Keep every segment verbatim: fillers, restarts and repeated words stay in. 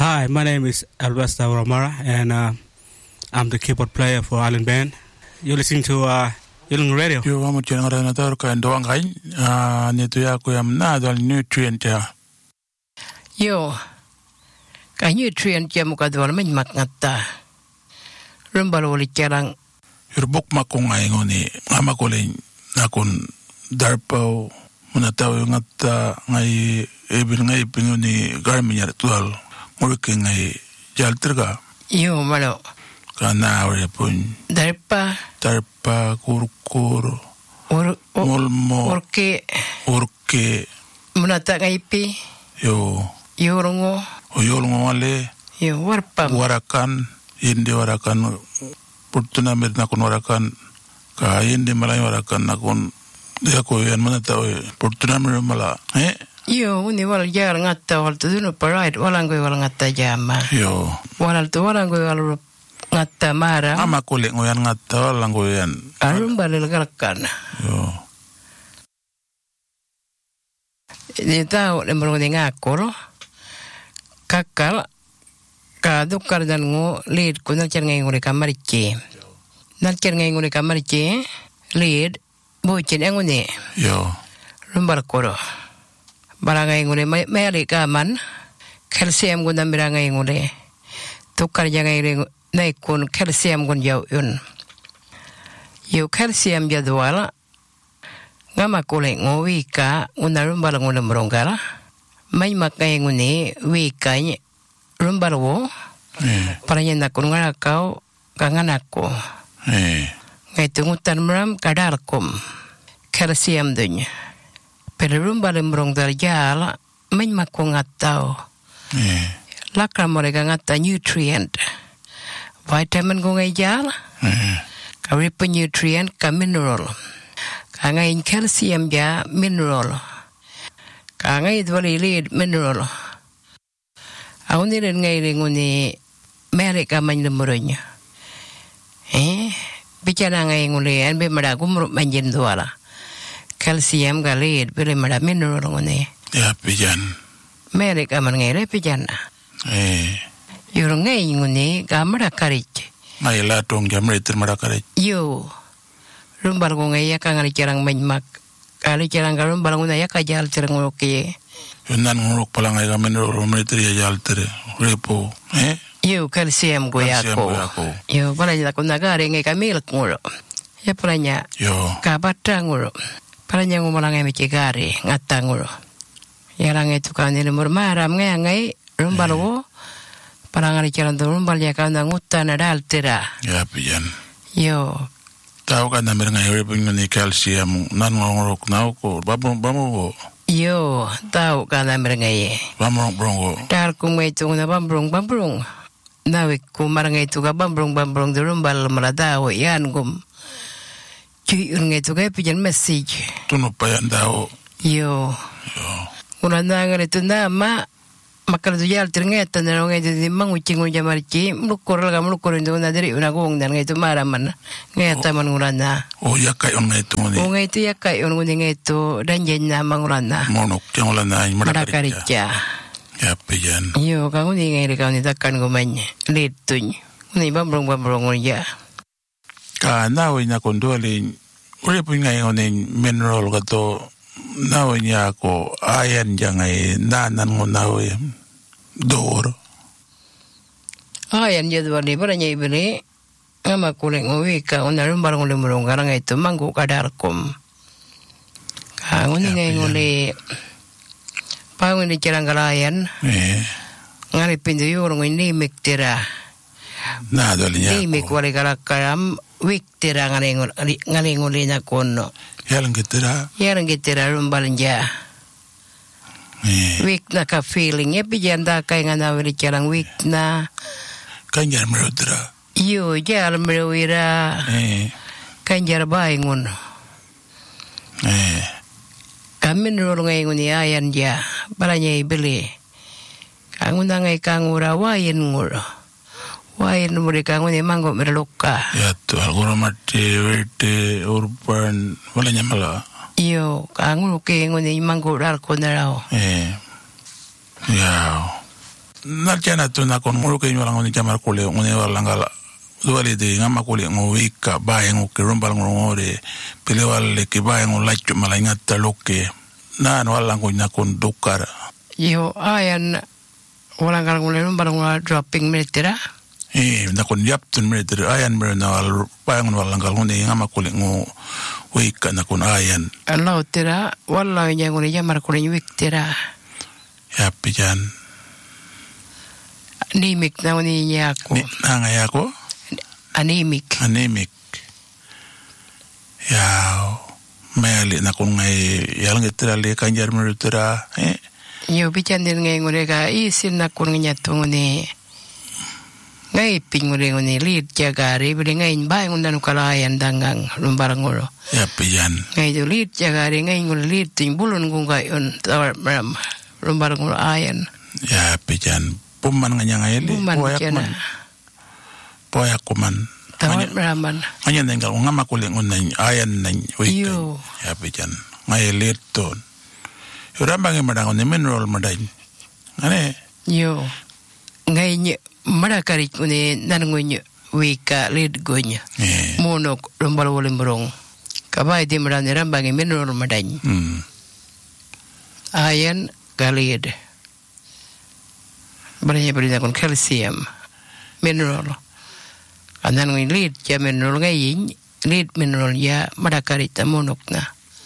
Hi, my name is Alvesta Ramara, and uh, I'm the keyboard player for Island Band. You're listening to uh, Yulung Radio. Yo vamos a llegar a la torre en Doangay, a Netuya Kuyam Nadal Nutrient. Yo, ka nutrient jam ka dwal men makngata. Rumbal wali charang. Your book makungay ngoni, amakulin nakon darpo, munataw yung at ngay ibig ngay pinuni garmin yartual. Working ay jalterga. Yo malo. Kana ore pun. Darpa. Darpa kurkur. Or molmo. Orke. Orke. Munata ngaipi. Yo. Yorongo. O yorongo wale. Yo warpam. Warakan. Hindi warakan. Purtuna med nakon warakan. Ka hindi malay warakan nakon. Dia ko yan manata o. Purtuna med mala. Eh? Yo, uni wal jar ngatta wal tu no parade walang go wal ngatta jama. Yo. Walal tu walang go wal ngatta mara. Ama kulit ngoyan ngatta walang go yan. Arum balil galkan. Yo. Ni tau le mro ni ngakoro. Kakal ka dukar dan ngo lead ko na cer ngai ngure kamarci. Na cer ngai ngure kamarci lead bo cer ngune. Yo. Rumbar koro. Barangay ngule mayari kaman calcium guna mirangay ngule tukar jangay naikun calcium gun jauh yun yu calcium jadwal ngama kule ngwika guna rumbal ngule merongkala may makay ngune wika rumbal wo paranya nakun ngarakau kanganako ngay tungutan meram kadarkum calcium dunya Perum balem rong darjala men makko ngattao. Eh. Lakra morega ngatta nutrient. Vitamin go ngai jala. Eh. Ka rip nutrient ka mineral. Ka ngai calcium ja mineral. Ka ngai dwali lead mineral. Auni ren ngai nguni mereka man lemurunya. Eh, bicara ngai ngule an be mara gumru manjen duala. Calcium galid bere mara mineral ngone. Ya pijan. Merek aman ngere pijan. Eh. Yur ngai ngone gamara karich. Ngai la tong jamre ter mara karich. Yo. Rumbal ngai ya kangali jarang menmak. Kali jarang garum balang ngone ya kajal cerang oke. Yunan nguruk palang ngai gamen ro meter ya jal ter repo. Eh. Yo calcium go yako. Yo bala jala ko nagare ngai kamil nguro. Ya palanya. Yo. Kabata nguro. Paranya ngumalang ay mechigari ngatanguro. Yarang itu kan ini murmaram ngai ngai rumbal wo. Parang ari jalan tu rumbal ya kan ngutan ada altera. Ya pijan. Yo. Tahu kan namir ngai ore pun ni calcium nan ngorok nau ko bamu bamu wo. Yo, tahu kan namir ngai. Bamu brongo. Dar ku ngai tu na bambrung bambrung. Nawi ku marang itu ka bambrung bambrung du rumbal malada wo yan gum. Cuy ngai tu ka pijan message. Tunu payan dawo. Yo. Yo. Kuna nangar itu nama makal tu jal ternget dan orang itu di mangucing uja marci melukur lah melukur itu na dari una gong dan itu maraman ngai taman ngurana. Oh ya kai on ngai tu ngoni. Oh ngai tu ya kai on ngoni ngai tu dan jenna mangurana. Monok jangan lana Marakarica. Ya pijan. Yo kau ni ngai kau ni takkan gomanya letuny. Ni bambrong bambrong uja. Ka nawe na kondole ore pun ngai ngoni mineral kato nawe nya ko ayan jangai nanan ngonawe dor. Ayan jadwal ni paranya ibere ngama kuleng ngwika unarum barang ngule murung karang itu manggu kadarkum. Ka ngoni ngai ngule pangun di cerang galayan. Eh. Ngari pindu yorong ini miktira. Na dolinya. Ni mikwari kalakaram wiktira ngari ngari ngule na kono. Yalang kitira. Yalang kitira rumbalanja. Eh. Wik na ka feeling ya pijanda kay nga nawiri cerang wik na. Kanjar merudra. Yo jar merwira. Eh. Kanjar baingun. Eh. Kami nurul ngai nguni ayan ja. Baranya ibeli. Kangun na ngai kangura wain ngura. Wain muri kangun ni manggo merluka. Ya tu agora mati verte urban wala nyamala. Yo kangun ke nguni manggo dal konarao. Eh. Ya. narjana tu na kon ngoro ke nyola ngoni jamar kule ngoni wala ngala duali de ngama kule ngowika bae ngoke rombal ngore pele wala ke bae ngolaichu malainga taloke na wala ngoni kon dokar yo ayan wala ngal ngole rombal ngora dropping metera eh na kon yap tun metera ayan mer na wala bae ngoni wala ngal ngoni ngama kule ngo wika na kon ayan Allah tera wala ngoni jamar kule wiktera ya pijan anemic na ngoni yako na nga yako anemic anemic ya meli na kun ngai yalang itira le kanjar merutira eh yo bican din ngai ngore ga isin na kun nyato ngone ngai ping ngore ngone lead jagare bile ngai bai ngundan kalayan dangang lumbarang ngoro ya pijan ngai do lead jagare ngai ngore lead ting bulun gungai on tawar ram lumbarang ngoro ayan ya pijan puman nganya ngai le poyak man poyak kuman tawar raman nganya ngal ngama kule ngunai ayan nai wik yo ya pijan ngai le ton urambang madang ne mineral madai ane yo ngai nye marakari kune nanungunya wika lead gonya monok lombal wolimbrong kabai di merane rambang mineral madai hmm ayan galid banyak beri nakon calcium mineral anan ngi lead ya mineral ngai lead mineral ya marakari ta monok na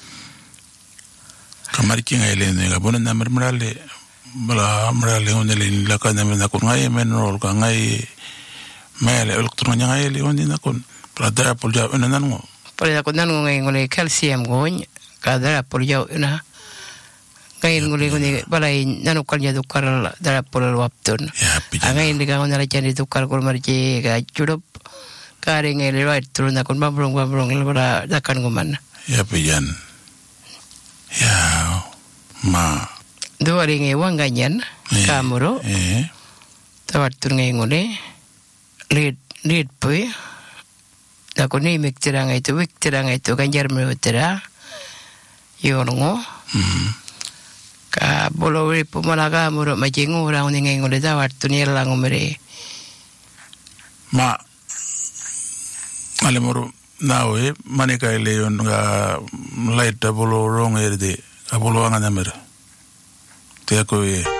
kamar kinga ile ne ga bonan namar marale bala marale onele la kana men nakon ngai mineral ka ngai mele elektron ngai ile oni nakon pradara polja unan ngo pada nakon nan ngai ngole calcium gonya kadara polja una ngai ngole ngone balai nanukal nya dukar dara polal waptun ngai ndiga ngona la jani dukar kol marje ga jurup kare ngai le right turun nakon babrong babrong le bara dakan goman ya pijan ya ma do ari ngai wanganyan kamuro eh tawatun ngai ngone lead lead pui nakon ni miktira ngai tu miktira ngai tu ganjar merutera yongo ka bolo ri pumalaga muro majingu ra uni ngai ngole da wattu ni la ngomere ma ale moro nawe manika ile yon ga light bolo rong erde abolo anga namera te ko ye